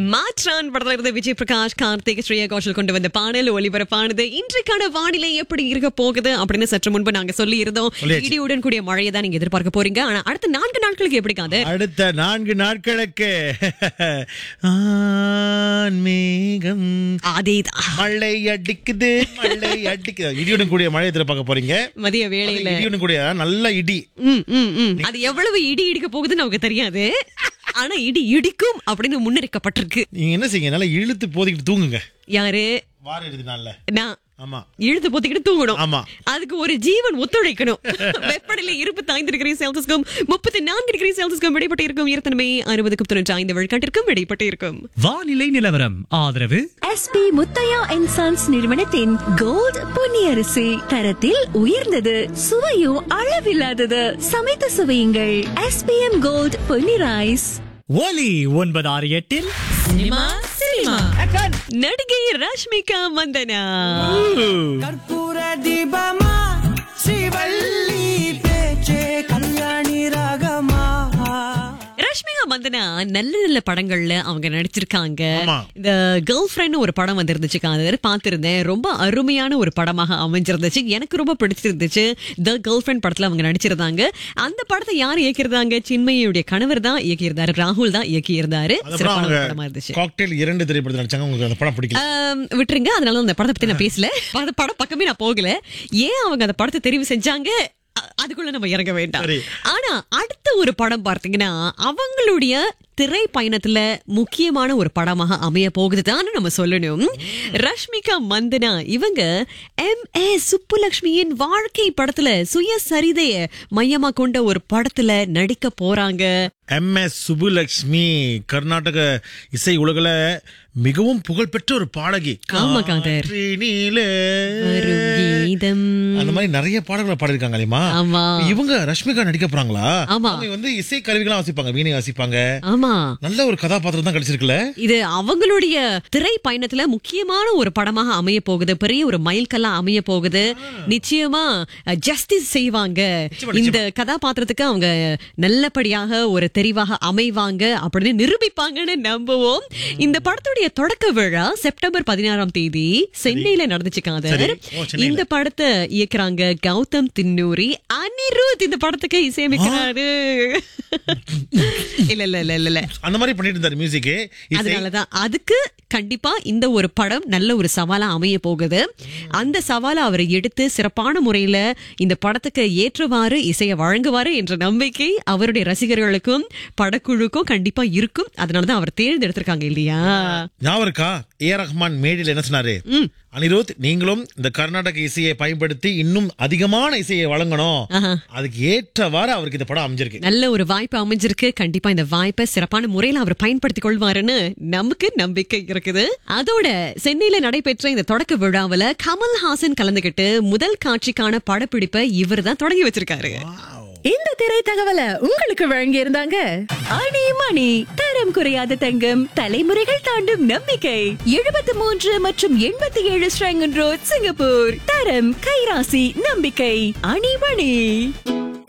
மாற்றான் படத்துல இருந்து விஜய் பிரகாஷ், கார்த்திக், ஸ்ரேயா கோஷல் கொண்டு வந்த பாடல் ஒளிபரப்பானது. இன்றைக்கான வானிலை எப்படி இருக்க போகுது அப்படின்னு சற்று முன்பு நாங்க சொல்லி இருந்தோம். இடியுடன் கூடிய மழையை தான் நீங்க எதிர்பார்க்க போறீங்க. ஆனா அடுத்த 4 நாட்களுக்கு எப்படி காது? அடுத்த 4 நாட்களுக்கு மேகம் அதேதான், மழை அடிக்குது, மழை அடிக்குது. இடியுடன் கூடிய மழை எதிர்பார்க்க போறீங்க மதிய வேளையில. இடியுடன் கூடிய நல்ல இடி. அது எவ்வளவு இடி இடிக்க போகுதுன்னு நமக்கு தெரியாது. ஆனா இடி இடிக்கும் அப்படின்னு முன்னெடுக்கப்பட்டிருக்கு. நீங்க என்ன செய்யுங்க, நல்லா இழுத்து போதிக்கிட்டு தூங்குங்க. யாரு? வார இறுதினால நான் ஆமா இழுத்து போத்திக்கிட்டு தூங்கணும். ஆமா, அதுக்கு ஒரு ஜீவன் ஒத்துழைக்கணும். வெப்பநிலை 25 டிகிரி செல்சியஸ்க்கும் 34 டிகிரி செல்சியஸ்க்கும் இடைப்பட்டு இருக்கும். ஈரத்தன்மை 60க்கும் 95 விழுக்காட்டிற்கும் இடைப்பட்டு இருக்கும். வானிலை நிலவரம் ஆதரவு எஸ்பி முத்தையா அண்ட் சன்ஸ் நிறுவனத்தின் கோல்ட் பொன்னியரிசி. தரத்தில் உயர்ந்தது, சுவையும் அளவில்லாதது. சமைத்து சுவையுங்கள். SPM gold Ponni rice. ஒலி 968 சினிமா சினிமா நடிகை ரஷ்மிகா மந்தனா. கற்பூர தீபமா ஸ்ரீவள்ளி பேச்சே கல்யாணி ராகமா. ரஷ்மிகா மந்தனா நல்ல நல்ல படங்கள்ல அவங்க நடிச்சிருக்காங்க. ஆமா. இந்த கேர்ள் ஃப்ரெண்ட் ஒரு படம் வந்திருந்துச்சு, காதர் பார்த்திருந்தேன். ரொம்ப அருமையான ஒரு படமாக அமைஞ்சிருந்துச்சு. எனக்கு ரொம்ப பிடிச்சிருந்துச்சு. த கேர்ள் ஃப்ரெண்ட் படத்துல அவங்க நடிச்சிருந்தாங்க. அந்த படத்தை யார் இயக்கியிருந்தாங்க? சின்மயியுடைய கணவர் தான் இயக்கியிருந்தாரு, ராகுல் தான் இயக்கியிருந்தாரு. சிறப்பான ஒரு படமா இருந்துச்சு. காக்டெயில் 2 திரைப்படத்தில் நடிச்சாங்க. உங்களுக்கு அந்த படம் பிடிக்கல? விட்டுருங்க, அதனால அந்த படத்தை பத்தி நான் பேசல. படம் பக்கமே நான் போகல. ஏன் அவங்க அந்த படத்தை தெரிவு செஞ்சாங்க அதுக்குள்ள நம்ம இறங்க வேண்டாம். ஆனா அடுத்த ஒரு படம் பார்த்தீங்கன்னா அவங்களுடைய திரை பயணத்துல முக்கியமான ஒரு படமாக அமைய போகுதுதான் நம்ம சொல்லணும். ரஷ்மிகா மந்தனா இவங்க MS சுப்புலட்சுமியின் வாழ்க்கை படத்துல சுயசரிதைய மையமா கொண்ட ஒரு படத்துல நடிக்க போறாங்க. MS சுப்புலட்சுமி கர்நாடக இசை உலகில மிகவும் புகழ்பெற்ற ஒரு பாடகி. ஆமா காதர். அந்த மாதிரி நிறைய பாடல்களை பாடிருக்காங்க இல்லையா? ஆமா. இவங்க ரஷ்மிகா நடிக்க போறாங்களா? ஆமா. அவங்க வந்து இசை கருவிகளாம் வாசிப்பாங்க, வீணை வாசிப்பாங்க. ஆமா, நல்ல ஒரு கதாபாத்திரம் தான் கிடைச்சிருக்குல்ல. இது அவங்களுடைய திரை பயணத்துல முக்கியமான ஒரு படமாக அமைய போகுது. பெரிய ஒரு மைல்கல்லா அமைய போகுது. நிச்சயமா ஜஸ்டிஸ் செய்வாங்க. இந்த கதாபாத்திரத்துக்கு அவங்க நல்லபடியாக ஒரு தெரிவாக அமைவாங்க அப்படின்னு நிரூபிப்பாங்கன்னு நம்புவோம். இந்த படத்துடைய தொடக்க விழா செப்டம்பர் 16ஆம் தேதி சென்னையில நடந்துச்சு காதர். இந்த படத்தை இயக்குறாங்க கௌதம் தின்னூரி. அனிருத் இந்த படத்துக்கு இசையமைக்கிறாரு. இல்ல இல்ல இல்ல இல்ல அந்த மாதிரி பண்ணிட்டு இருந்தாரு மியூசிக். அதனாலதான் அதுக்கு கண்டிப்பா இந்த ஒரு படம் நல்ல ஒரு சவாலா அமைய போகுது. அந்த சவாலை அவர் எடுத்து சிறப்பான முறையில இந்த படத்துக்கு ஏற்றவாறு இசையை வழங்குவாரு என்ற நம்பிக்கை அவருடைய ரசிகர்களுக்கும் படக்குழுக்கும் கண்டிப்பா இருக்கும். அதனாலதான் அவர் தேர்ந்தெடுத்திருக்காங்க இல்லையா? ஞாபகம் இருக்கா? A.R. ரஹ்மான் மேடையில் என்ன சொன்னாரு? அனிருத், நீங்களும் இந்த கர்நாடக இசையை பயன்படுத்தி இன்னும் அதிகமான இசையை வழங்கணும். அதுக்கு ஏற்றவாறு அவருக்கு இந்த படம் அமைஞ்சிருக்கு. நல்ல ஒரு வாய்ப்பு அமைஞ்சிருக்கு. கண்டிப்பா இந்த வாய்ப்பை சிறப்பான முறையில அவர் பயன்படுத்திக் கொள்வாருன்னு நமக்கு நம்பிக்கை இருக்குது. அதோட சென்னையில நடைபெற்ற இந்த தொடக்க விழாவில் கமல்ஹாசன் கலந்துகிட்டு முதல் காட்சிக்கான படப்பிடிப்பை இவர் தான் தொடங்கி வச்சிருக்காரு. இந்த திரை தகவலை உங்களுக்கு வழங்கி இருந்தாங்க அணி மணி. தரம் குறையாத தங்கம், தலைமுறைகள் தாண்டும் நம்பிக்கை. 73 மற்றும் 87 ஸ்ரங்கன் ரோட், சிங்கப்பூர். தரம், கைராசி, நம்பிக்கை. அணி மணி.